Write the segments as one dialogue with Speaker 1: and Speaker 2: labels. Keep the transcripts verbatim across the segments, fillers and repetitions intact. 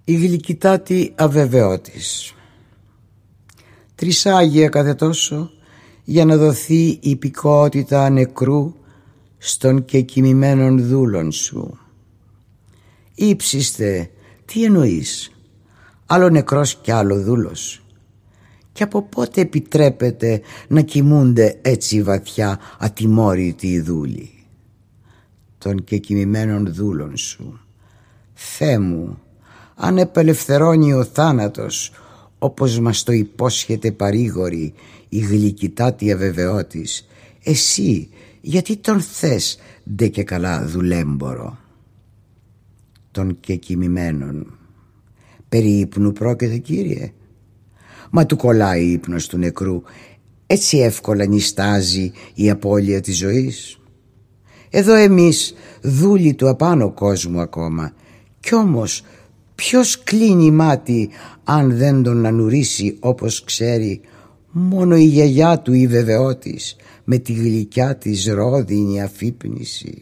Speaker 1: Η γλυκητάτη αβεβαιότης. Τρισάγια κάθε τόσο για να δοθεί η υπηκότητα νεκρού στον και κοιμημένων δούλων σου. Ήψιστε, τι εννοείς, άλλο νεκρός κι άλλο δούλος? Και από πότε επιτρέπεται να κοιμούνται έτσι βαθιά ατιμόρυτοι οι δούλοι? Των και κοιμημένων δούλων σου. Θεέ μου, αν επελευθερώνει ο θάνατος, όπως μας το υπόσχεται παρήγορη η γλυκητάτη αβεβαιότης, εσύ γιατί τον θες ντε και καλά δουλέμπορο? Των και κοιμημένων. Περί ύπνου πρόκειται, Κύριε? Μα του κολλάει η ύπνος του νεκρού, έτσι εύκολα νηστάζει η απώλεια της ζωής? Εδώ εμείς δούλοι του απάνω κόσμου ακόμα, κι όμως ποιος κλείνει μάτι αν δεν τον ανουρίσει όπως ξέρει? Μόνο η γιαγιά του η βεβαιότης με τη γλυκιά της ρόδινη αφύπνιση.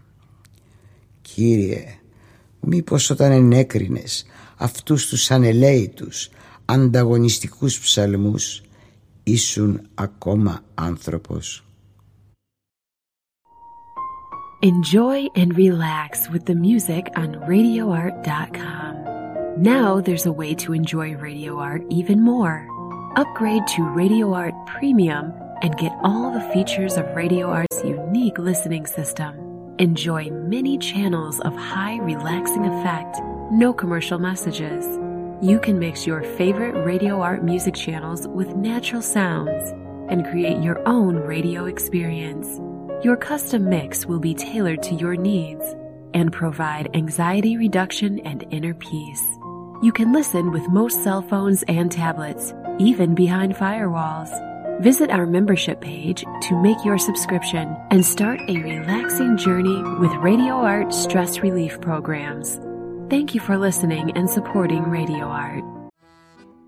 Speaker 1: Κύριε, μήπως όταν ενέκρινες αυτούς τους ανελαίητους ανταγωνιστικούς ψαλμούς ήσουν ακόμα άνθρωπος?
Speaker 2: Enjoy and relax with the music on radio art dot com. Now there's a way to enjoy Radio Art even more. Upgrade to Radio Art Premium and get all the features of Radio Art's unique listening system. Enjoy many channels of high relaxing effect, no commercial messages. You can mix your favorite Radio Art music channels with natural sounds and create your own radio experience. Your custom mix will be tailored to your needs and provide anxiety reduction and inner peace. You can listen with most cell phones and tablets, even behind firewalls. Visit our membership page to make your subscription and start a relaxing journey with Radio Art stress relief programs. Thank you for listening and supporting Radio Art.